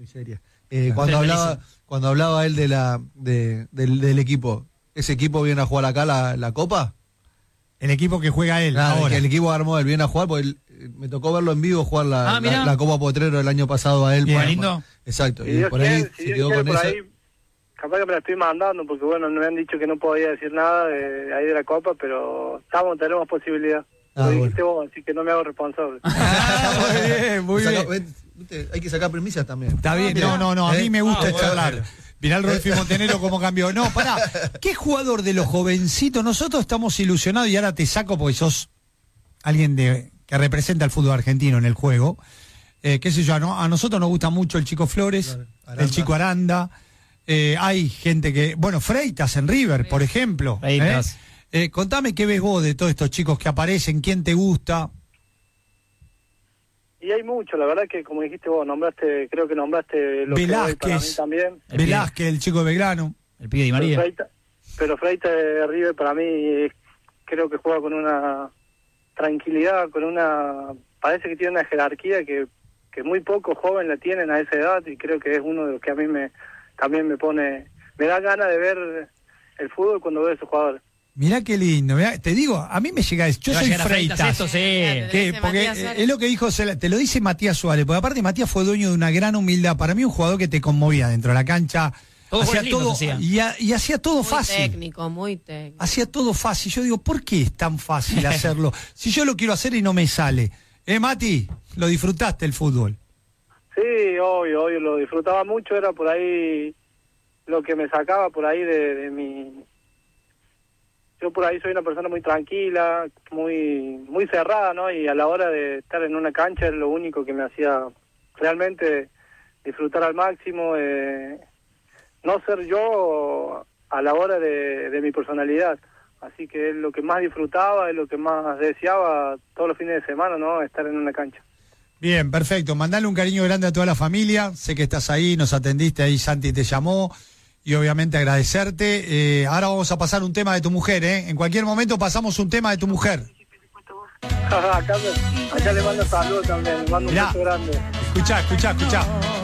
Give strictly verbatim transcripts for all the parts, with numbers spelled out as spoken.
seria. Eh, cuando hablaba cuando hablaba él de la de, del, del equipo, ¿ese equipo viene a jugar acá la, la Copa? El equipo que juega él Nada, ahora. El, el equipo armó él viene a jugar, porque él, me tocó verlo en vivo jugar la, ah, la, la Copa Potrero el año pasado a él. Bien, por, lindo. Exacto, Si y Dios por ahí quiere, si se Dios quedó quiere, con por eso. ahí, capaz que me la estoy mandando, porque bueno, me han dicho que no podía decir nada de ahí de la Copa, pero estamos, tenemos posibilidad. Ah, Lo dijiste bueno. vos, así que no me hago responsable. Ah, muy bien, muy Saca- bien. viste, hay que sacar premisas también. Está bien, Ah, no, no, no, a ¿Eh? mí me gusta Ah, bueno, charlar. bueno. Mirá el Rolfi Montenegro cómo cambió. No, pará, ¿qué jugador de los jovencitos? Nosotros estamos ilusionados y ahora te saco porque sos alguien de que representa al fútbol argentino en el juego. Eh, qué sé yo, a, no, a nosotros nos gusta mucho el Chico Flores, Claro, Aranda. el Chico Aranda. Eh, hay gente que, bueno, Freitas en River, por ejemplo. Freitas. ¿eh? Eh, contame qué ves vos de todos estos chicos que aparecen, quién te gusta. Y hay mucho, la verdad que como dijiste vos, nombraste, creo que nombraste lo que hoy para mí Velázquez. también. El Velázquez, el chico de Belgrano. El pibe Di Pero María. Freita, pero Freita de River para mí eh, creo que juega con una tranquilidad, con una, parece que tiene una jerarquía que, que muy pocos jóvenes la tienen a esa edad, y creo que es uno de los que a mí me también me pone, me da ganas de ver el fútbol cuando veo a esos jugadores. Mirá qué lindo, mirá, te digo, a mí me llega eso. Yo Va a soy llegar a Freitas Freitas. esto, sí. ¿Qué? Dice Porque Matías eh, Suárez. es lo que dijo, Cela- te lo dice Matías Suárez, porque aparte Matías fue dueño de una gran humildad. Para mí un jugador que te conmovía dentro de la cancha, Todo hacía goles lindos todo hacía. y, ha- y hacía todo Muy fácil. técnico, muy técnico. Hacía todo fácil. Yo digo, ¿por qué es tan fácil hacerlo? Si yo lo quiero hacer y no me sale. Eh, Mati, lo disfrutaste el fútbol. Sí, obvio, obvio, lo disfrutaba mucho, era por ahí lo que me sacaba por ahí de, de mi... Yo por ahí soy una persona muy tranquila, muy muy cerrada, ¿no? Y a la hora de estar en una cancha es lo único que me hacía realmente disfrutar al máximo, eh, no ser yo a la hora de, de mi personalidad. Así que es lo que más disfrutaba, es lo que más deseaba todos los fines de semana, ¿no? Estar en una cancha. Bien, perfecto. Mandale un cariño grande a toda la familia. Sé que estás ahí, nos atendiste ahí, Santi te llamó. Y obviamente agradecerte. Eh, ahora vamos a pasar un tema de tu mujer, ¿eh? En cualquier momento pasamos un tema de tu mujer. acá, me- acá le mando saludos también, le mando un Mirá. beso grande. Escuchá, escuchá, escuchá.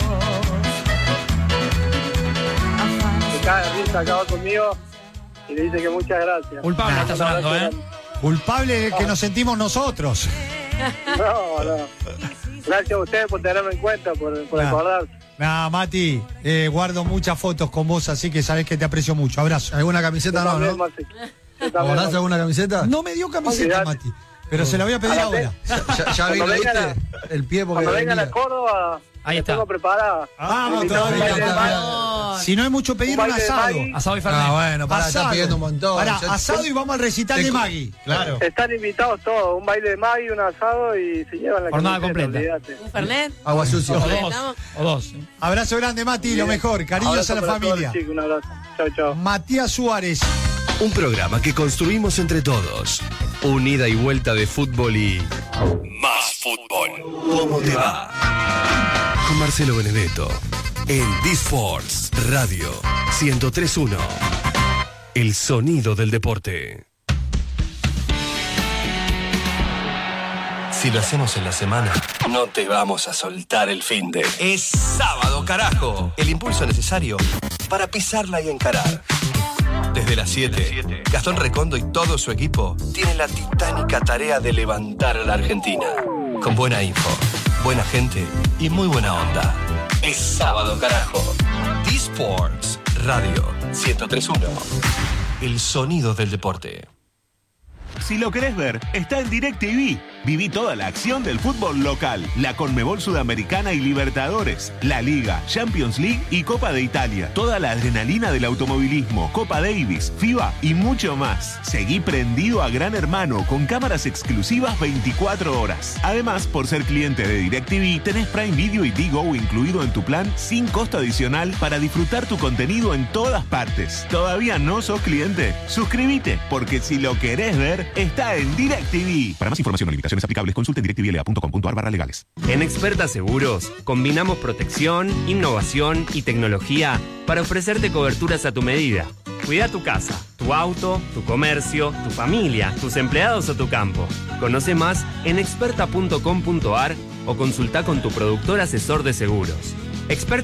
Que cae de risa, acá va conmigo y le dice que muchas gracias. Culpable Nah. está sonando, ¿eh? Culpable que nos sentimos nosotros. No, no. Gracias a ustedes por tenerme en cuenta, por, por Nah. acordarse. Nah, Mati, eh, guardo muchas fotos con vos, así que sabés que te aprecio mucho. Abrazo. ¿Alguna camiseta Yo no, también, no? Marce. Yo también, ¿Guardás Marce. alguna camiseta? No me dio camiseta, Olvidate. Mati, pero se la voy a pedir A la ahora. Ya, ya vi, Cuando ¿lo vengan viste? El pie porque Cuando vengan venía. a Córdoba, Ahí la está. tengo preparada. Vamos Invitamos todavía, un baile de todavía. maíz. Si no es mucho pedir, Un un baile de asado. maíz. Asado y Fernet. Ah, bueno, pará, Asado. está pidiendo un montón. Pará, Ya- asado y vamos al recital Te- de Maggie. Claro. Están invitados todos, un baile de Magui, un asado y se llevan la Jornada camiseta, completa. olvídate. ¿Un Fernet? Agua sucia. O Ahí dos. estamos. O dos. ¿eh? Abrazo grande, Mati, lo mejor. Cariños Abrazo a la para todos, familia. chicos, un abrazo. Chao, chao. Matías Suárez. Un programa que construimos entre todos. Un ida y vuelta de fútbol y... más fútbol. ¿Cómo te va? Con Marcelo Benedetto. En D-Sports Radio ciento tres punto uno. El sonido del deporte. Si lo hacemos en la semana, no te vamos a soltar el finde. Es sábado, carajo. El impulso necesario para pisarla y encarar. Desde las siete, Gastón Recondo y todo su equipo tienen la titánica tarea de levantar a la Argentina. Con buena info, buena gente y muy buena onda. Es sábado, carajo. D-Sports Radio ciento tres punto uno. El sonido del deporte. Si lo querés ver, está en DirecTV. Viví toda la acción del fútbol local, la Conmebol Sudamericana y Libertadores, la Liga, Champions League y Copa de Italia. Toda la adrenalina del automovilismo, Copa Davis, FIBA y mucho más. Seguí prendido a Gran Hermano con cámaras exclusivas veinticuatro horas. Además, por ser cliente de DirecTV, tenés Prime Video y D-Go incluido en tu plan sin costo adicional para disfrutar tu contenido en todas partes. ¿Todavía no sos cliente? Suscríbete, porque si lo querés ver, está en DirecTV. Para más información o limitaciones aplicables, consulte en directvla punto com punto a r barra legales. En Experta Seguros combinamos protección, innovación y tecnología para ofrecerte coberturas a tu medida. Cuida tu casa, tu auto, tu comercio, tu familia, tus empleados o tu campo. Conoce más en experta punto com punto a r o consulta con tu productor asesor de seguros. Experta